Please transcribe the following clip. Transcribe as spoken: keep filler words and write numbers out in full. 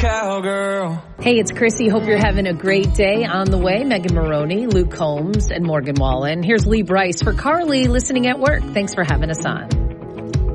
cowgirl. Hey, it's Chrissy. Hope you're having a great day. On the way, Megan Maroney, Luke Combs, and Morgan Wallen. Here's Lee Bryce for Carly listening at work. Thanks for having us on.